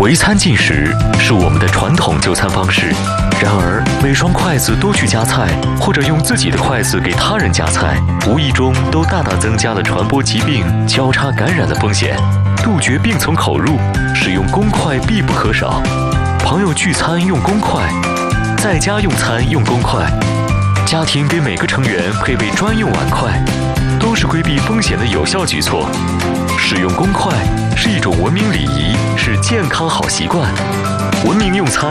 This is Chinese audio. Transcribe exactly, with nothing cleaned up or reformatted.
围餐进食是我们的传统就餐方式，然而每双筷子多去夹菜，或者用自己的筷子给他人夹菜，无意中都大大增加了传播疾病、交叉感染的风险。杜绝病从口入，使用公筷必不可少。朋友聚餐用公筷，在家用餐用公筷，家庭给每个成员配备专用碗筷，都是规避风险的有效举措。使用公筷是一种文明礼仪，是健康好习惯。文明用餐